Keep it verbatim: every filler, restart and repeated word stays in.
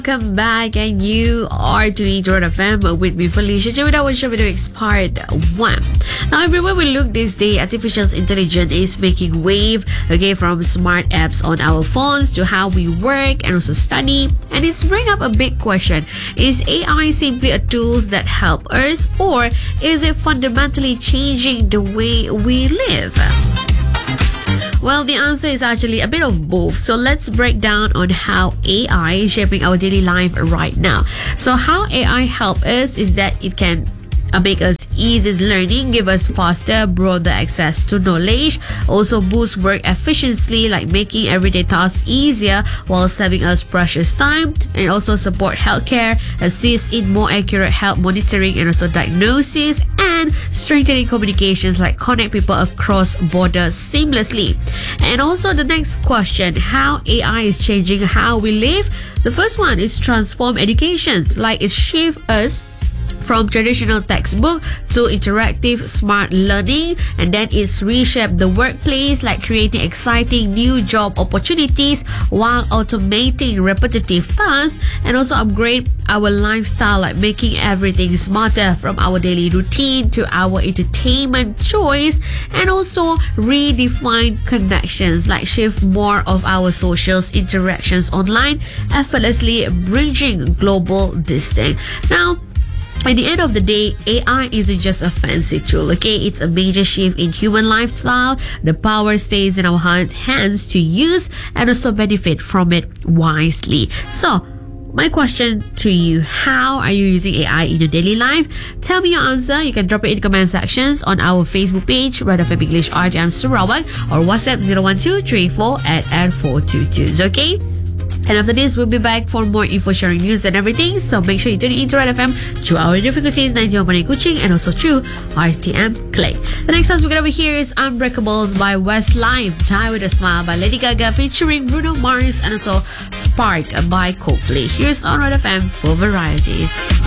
Welcome back, and you are tuning to Red F M with me, Felicia. Today, our show video is part one. Now, everywhere we look this day, artificial intelligence is making wave. Okay, from smart apps on our phones to how we work and also study, and it's bring up a big question: is A I simply a tools that help us, or is it fundamentally changing the way we live? Well, the answer is actually a bit of both. So let's break down on how A I is shaping our daily life right now. So how A I help us is that it can uh, make us ease learning, give us faster, broader access to knowledge, also boost work efficiency, like making everyday tasks easier while saving us precious time, and also support healthcare, assist in more accurate health monitoring and also diagnosis, and strengthening communications, like connect people across borders seamlessly. And also the next question, how A I is changing how we live. The first one is transform educations, like it shift us from traditional textbook to interactive smart learning, and then it's reshaped the workplace, like creating exciting new job opportunities while automating repetitive tasks, and also upgrade our lifestyle, like making everything smarter from our daily routine to our entertainment choice, and also redefine connections, like shift more of our social interactions online, effortlessly bridging global distance. Now, at the end of the day, A I isn't just a fancy tool, okay? It's a major shift in human lifestyle. The power stays in our hands to use and also benefit from it wisely. So, my question to you, how are you using A I in your daily life? Tell me your answer. You can drop it in the comment sections on our Facebook page, Red F M English R T M Sarawak, or WhatsApp zero one two three four at N four two two, okay? And after this, we'll be back for more info sharing news and everything. So make sure you tune in to Red F M through our radio frequencies ninety-one point eight Kuching and also through R T M Clay. The next song we're gonna hear is Unbreakables by Westlife, Die With A Smile by Lady Gaga featuring Bruno Mars, and also Spark by Coldplay. Here's on Red F M for varieties.